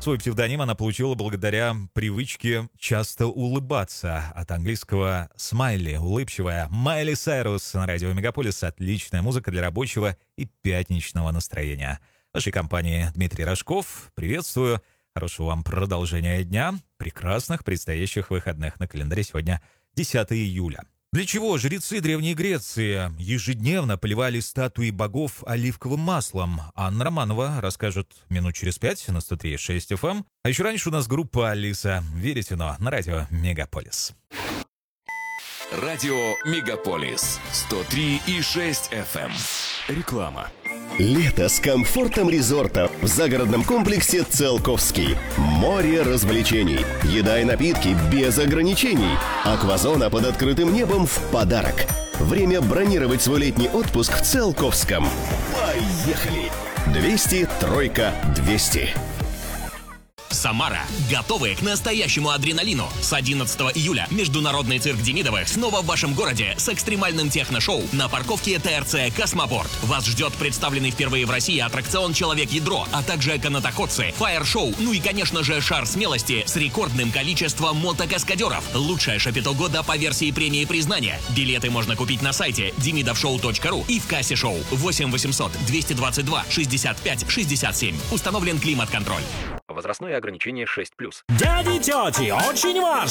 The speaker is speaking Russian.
Свой псевдоним она получила благодаря привычке часто улыбаться. От английского «смайли» — улыбчивая. Майли Сайрус на радио Мегаполис. Отличная музыка для рабочего и пятничного настроения. В вашей компании Дмитрий Рожков. Приветствую. Хорошего вам продолжения дня. Прекрасных предстоящих выходных. На календаре сегодня 10 июля. Для чего жрецы Древней Греции ежедневно поливали статуи богов оливковым маслом? Анна Романова расскажет минут через 5 на 103.6 FM. А еще раньше у нас группа «Алиса». Верите, но на радио Мегаполис. Радио Мегаполис 103.6 FM. Реклама. Лето с комфортом резорта в загородном комплексе «Циолковский». Море развлечений, еда и напитки без ограничений. Аквазона под открытым небом в подарок. Время бронировать свой летний отпуск в Циолковском. Поехали! 200 тройка 200. Самара. Готовы к настоящему адреналину. С 11 июля Международный цирк Демидовых снова в вашем городе с экстремальным техношоу на парковке ТРЦ «Космопорт». Вас ждет представленный впервые в России аттракцион «Человек-ядро», а также канатоходцы, фаер-шоу, ну и, конечно же, шар смелости с рекордным количеством мотокаскадеров. Лучшее шапито года по версии премии признания. Билеты можно купить на сайте demidovshow.ru и в кассе шоу 8 800 222 65 67. Установлен климат-контроль. Возрастное ограничение 6+. Дяди, тети, очень важно!